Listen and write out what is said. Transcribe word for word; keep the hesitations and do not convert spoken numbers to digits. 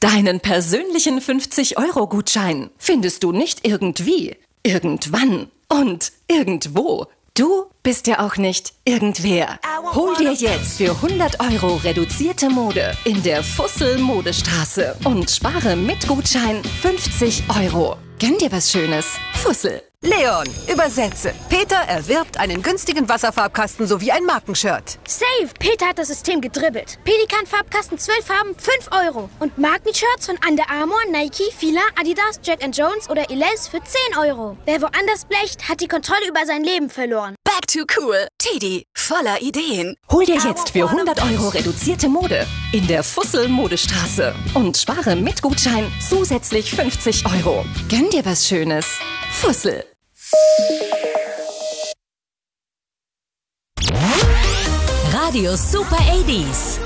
Deinen persönlichen fünfzig-Euro-Gutschein findest du nicht irgendwie, irgendwann und irgendwo. Du bist ja auch nicht irgendwer. Hol dir jetzt für hundert Euro reduzierte Mode in der Fussel Modestraße und spare mit Gutschein fünfzig Euro. Gönn dir was Schönes. Fussel. Leon, übersetze. Peter erwirbt einen günstigen Wasserfarbkasten sowie ein Markenshirt. Safe! Peter hat das System gedribbelt. Pelikan-Farbkasten zwölf Farben, fünf Euro. Und Markenshirts von Under Armour, Nike, Fila, Adidas, Jack and Jones oder Elize für zehn Euro. Wer woanders blecht, hat die Kontrolle über sein Leben verloren. Back to cool. Teddy, voller Ideen. Hol dir jetzt für hundert Euro reduzierte Mode in der Fussel Modestraße und spare mit Gutschein zusätzlich fünfzig Euro. Gönn dir was Schönes. Fussel. Radio Super achtziger.